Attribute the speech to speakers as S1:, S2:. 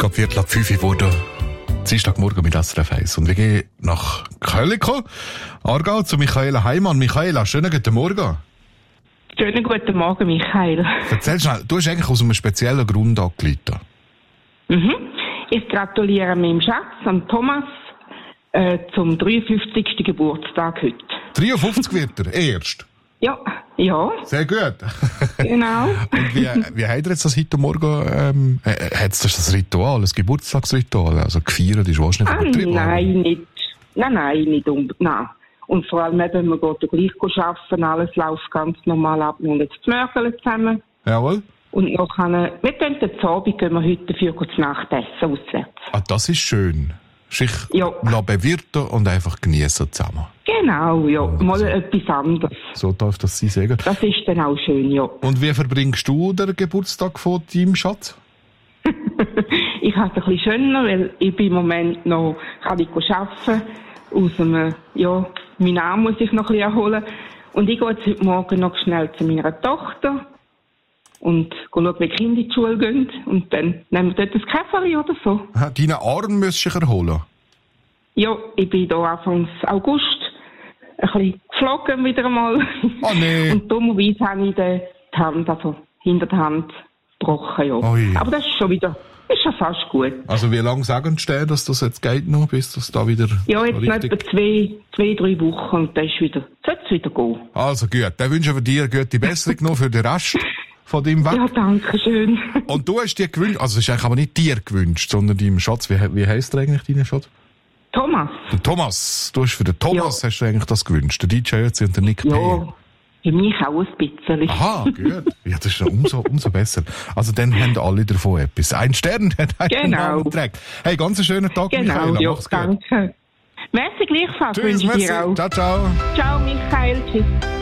S1: gerade 4:45 geworden. Dienstagmorgen mit SRF 1. Und wir gehen nach Köliko, Aargau, zu Michaela Heimann. Michaela, schönen guten Morgen.
S2: Schönen guten Morgen, Michael.
S1: Erzähl schnell, du hast eigentlich aus einem speziellen Grund angerufen.
S2: Ich gratuliere meinem Schatz, am Thomas, zum 53. Geburtstag heute.
S1: 53 wird er, erst.
S2: Ja.
S1: Sehr gut.
S2: Genau.
S1: Und wie habt ihr jetzt das heute Morgen, hat das Ritual, das Geburtstagsritual, also gefeiert ist wahrscheinlich übertrieben?
S2: Nein, nicht unbedingt. Nein. Und vor allem, wenn wir gleich arbeiten, alles läuft ganz normal ab. Wir haben jetzt die Mörgel zusammen.
S1: Jawohl.
S2: Und noch wir gehen heute Abend, gehen wir heute für zu Nacht essen auswärts.
S1: Ah, das ist schön. Sich bewirten und einfach genießen zusammen.
S2: Genau, ja. Mal etwas anderes.
S1: So darf das sein, sagen.
S2: Das ist dann auch schön, ja.
S1: Und wie verbringst du den Geburtstag von deinem Schatz?
S2: Ich habe es ein bisschen schöner, weil ich bin im Moment noch, kann ich arbeiten. Meinen Arm muss ich noch ein bisschen erholen. Und ich gehe jetzt heute Morgen noch schnell zu meiner Tochter und schaue, wie die Kinder in die Schule gehen. Und dann nehmen wir dort ein Käferchen oder so.
S1: Deinen Arm musst du dich erholen?
S2: Ja, ich bin hier Anfang August ein bisschen geflogen wieder einmal.
S1: Oh nee.
S2: Und dummerweise habe ich die Hand, also hinter der Hand, gebrochen. Ja. Aber das ist schon fast gut.
S1: Also wie lange sagen die, dass das jetzt geht noch, bis das da wieder...
S2: Ja, jetzt noch etwa 2-3 Wochen und dann sollte es wieder gehen.
S1: Also gut, dann wünschen wir dir gute Besserung noch für den Rest von deinem Weg.
S2: Ja, danke schön.
S1: Und du hast dir gewünscht, also es ist eigentlich aber nicht dir gewünscht, sondern deinem Schatz. Wie heisst der eigentlich, dein Schatz?
S2: Thomas.
S1: Der Thomas. Du hast für den Thomas hast du eigentlich das gewünscht. Der DJ jetzt und der Nick P.
S2: Ja. Für mich auch ein bisschen.
S1: Aha, gut. Ja, das ist ja umso besser. Also dann haben alle davon etwas. Ein Stern hat einen Namen trägt. Hey, ganz einen schönen Tag,
S2: Michael.
S1: Ja,
S2: danke. Merci gleichfalls.
S1: Tschüss, merci. Dir auch. Ciao, ciao.
S2: Ciao, Michael. Tschüss.